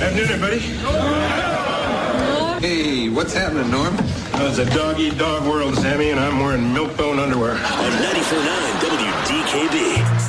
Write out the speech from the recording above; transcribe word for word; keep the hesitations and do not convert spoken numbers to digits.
Afternoon, everybody. Hey, what's happening, Norm? Oh, it's a dog-eat-dog world, Sammy, and I'm wearing milk-bone underwear. On ninety-four point nine W D K B.